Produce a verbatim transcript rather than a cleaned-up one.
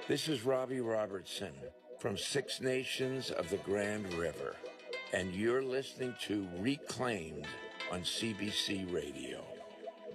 This is Robbie Robertson from Six Nations of the Grand River, and you're listening to Reclaimed on C B C Radio.